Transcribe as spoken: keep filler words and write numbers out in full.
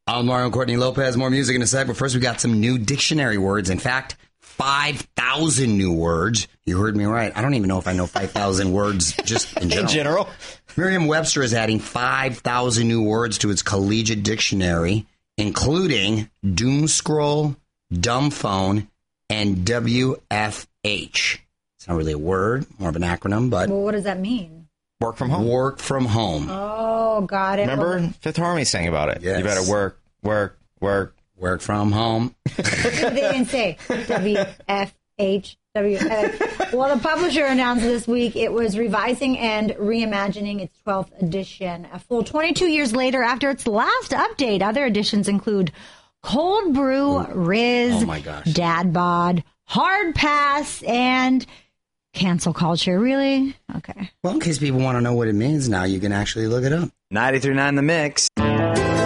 I'm Mario Courtney Lopez. More music in a sec, but first we got some new dictionary words. In fact, five thousand new words. You heard me right. I don't even know if I know five thousand words just in general. In general? Merriam-Webster is adding five thousand new words to its collegiate dictionary, including doom scroll, dumb phone, and W F H. It's not really a word, more of an acronym, but... Well, what does that mean? Work from home. Work from home. Oh, got it. Remember? Well, Fifth Harmony sang about it. Yes. You better work, work, work. Work from home. they didn't say W F H. W F. Well, the publisher announced this week it was revising and reimagining its twelfth edition. A full twenty-two years later after its last update, other editions include Cold Brew, Riz, Oh, my gosh. Dad Bod, Hard Pass, and Cancel Culture. Really? Okay. Well, in case people want to know what it means now, you can actually look it up. ninety-three point nine The Mix.